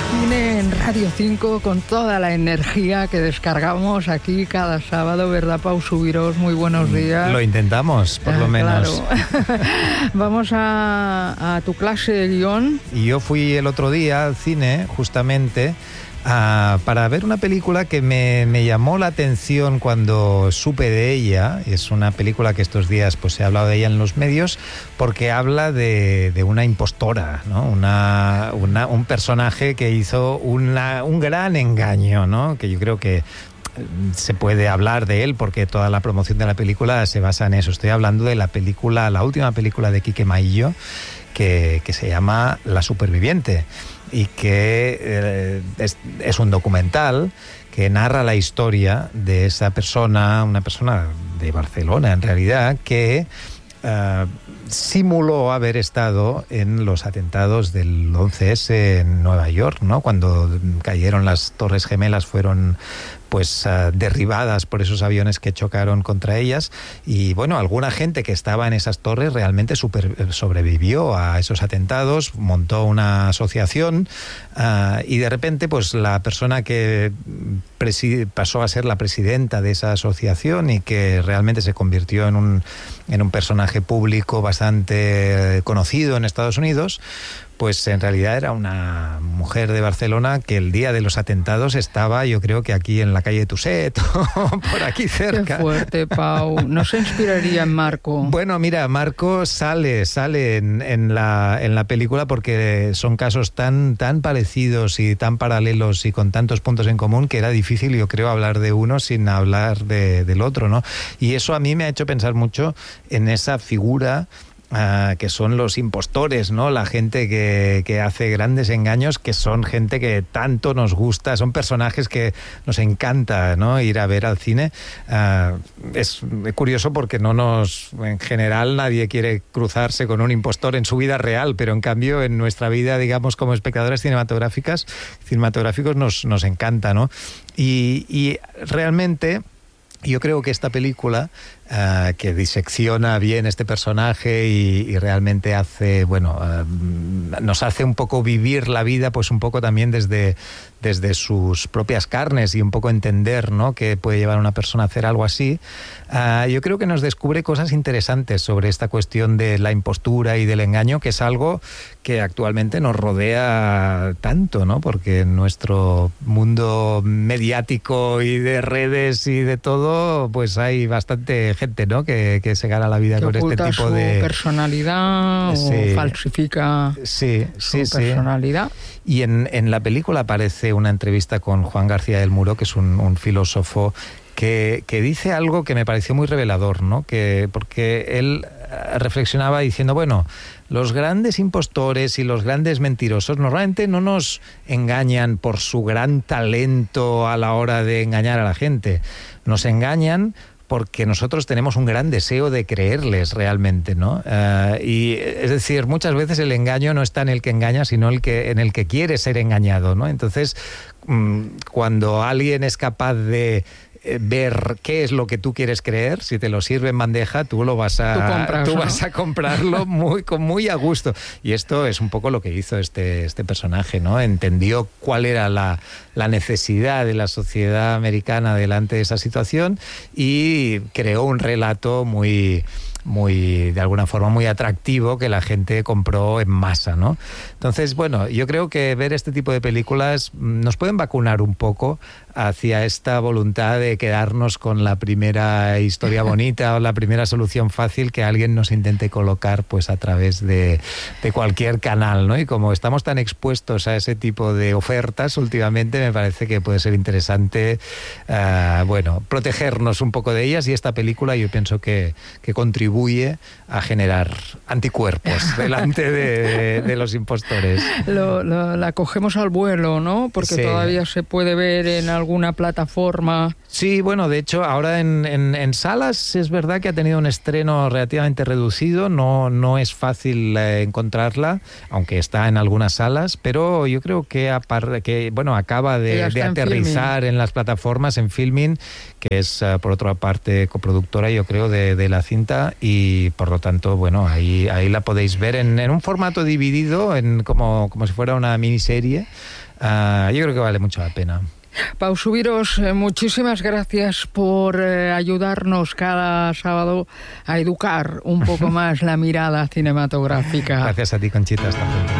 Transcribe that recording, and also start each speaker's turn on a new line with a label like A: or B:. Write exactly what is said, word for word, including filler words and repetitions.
A: Cine en Radio cinco con toda la energía que descargamos aquí cada sábado, ¿verdad, Pau Subiros? Muy buenos días.
B: Lo intentamos, por
A: ah,
B: lo menos.
A: Claro. Vamos a, a tu clase de guión.
B: Y yo fui el otro día al cine, justamente, Uh, para ver una película que me, me llamó la atención cuando supe de ella. Es una película que estos días pues se ha hablado de ella en los medios, porque habla de, de una impostora, ¿no? Una, una, un personaje que hizo una, un gran engaño, ¿no? Que yo creo que se puede hablar de él porque toda la promoción de la película se basa en eso. Estoy hablando de la película, la última película de Quique Maillo, que, que se llama La Superviviente, y que eh, es, es un documental que narra la historia de esa persona, una persona de Barcelona en realidad, que uh, simuló haber estado en los atentados del once ese en Nueva York, ¿no? Cuando cayeron las Torres Gemelas, fueron pues uh, derribadas por esos aviones que chocaron contra ellas, y bueno, alguna gente que estaba en esas torres realmente super, sobrevivió a esos atentados, montó una asociación uh, y de repente pues la persona que presi- pasó a ser la presidenta de esa asociación y que realmente se convirtió en un, en un personaje público bastante conocido en Estados Unidos, pues en realidad era una mujer de Barcelona que el día de los atentados estaba, yo creo que aquí en la calle Tuset o por aquí cerca.
A: Qué fuerte, Pau. ¿No se inspiraría en Marco?
B: Bueno, mira, Marco sale, sale en, en, la, en la película porque son casos tan, tan parecidos y tan paralelos y con tantos puntos en común que era difícil, yo creo, hablar de uno sin hablar de, del otro, ¿no? Y eso a mí me ha hecho pensar mucho en esa figura Uh, que son los impostores, ¿no? La gente que, que hace grandes engaños, que son gente que tanto nos gusta, son personajes que nos encanta, ¿no? Ir a ver al cine. Uh, es curioso porque no nos, en general, nadie quiere cruzarse con un impostor en su vida real, pero en cambio en nuestra vida, digamos, como espectadores cinematográficas, cinematográficos nos, nos encanta, ¿no? Y, y realmente yo creo que esta película, uh, que disecciona bien este personaje y, y realmente hace, bueno, uh, nos hace un poco vivir la vida, pues un poco también desde, desde sus propias carnes y un poco entender, ¿no?, qué puede llevar a una persona a hacer algo así. Uh, yo creo que nos descubre cosas interesantes sobre esta cuestión de la impostura y del engaño, que es algo que actualmente nos rodea tanto, ¿no? Porque en nuestro mundo mediático y de redes y de todo, pues hay bastante gente, ¿no?, que, que se gana la vida
A: que
B: con este tipo
A: su
B: de
A: personalidad, sí, o falsifica
B: sí, sí,
A: su personalidad.
B: Sí. Y en, en la película aparece una entrevista con Juan García del Muro, que es un, un filósofo que, que dice algo que me pareció muy revelador, ¿no? Que, porque él reflexionaba diciendo, bueno, los grandes impostores y los grandes mentirosos normalmente no nos engañan por su gran talento a la hora de engañar a la gente. Nos engañan porque nosotros tenemos un gran deseo de creerles realmente, ¿no? Uh, y es decir, muchas veces el engaño no está en el que engaña, sino el que, en el que quiere ser engañado, ¿no? Entonces, um, cuando alguien es capaz de ver qué es lo que tú quieres creer, si te lo sirve en bandeja, tú lo vas a
A: tú, compras,
B: tú
A: ¿no?
B: vas a comprarlo muy con muy a gusto. Y esto es un poco lo que hizo este este personaje, ¿no? Entendió cuál era la, la necesidad de la sociedad americana delante de esa situación y creó un relato muy muy, de alguna forma, muy atractivo que la gente compró en masa, ¿no? Entonces, bueno, yo creo que ver este tipo de películas nos pueden vacunar un poco hacia esta voluntad de quedarnos con la primera historia bonita o la primera solución fácil que alguien nos intente colocar pues a través de, de cualquier canal, ¿no? Y como estamos tan expuestos a ese tipo de ofertas últimamente, me parece que puede ser interesante, uh, bueno, protegernos un poco de ellas, y esta película yo pienso que, que contribuye a generar anticuerpos delante de, de los impostores.
A: Lo, lo, la cogemos al vuelo, ¿no? Porque sí, todavía se puede ver en algún alguna plataforma?
B: Sí, bueno, de hecho, ahora en, en, en salas es verdad que ha tenido un estreno relativamente reducido, no, no es fácil eh, encontrarla, aunque está en algunas salas, pero yo creo que, apar, que bueno, acaba de, de aterrizar en, en las plataformas, en Filmin, que es, uh, por otra parte, coproductora, yo creo, de, de la cinta, y por lo tanto, bueno, ahí, ahí la podéis ver en, en un formato dividido, en como, como si fuera una miniserie. Uh, yo creo que vale mucho la pena.
A: Pau Subiros, eh, muchísimas gracias por eh, ayudarnos cada sábado a educar un poco más la mirada cinematográfica.
B: Gracias a ti, Conchita. Hasta pronto.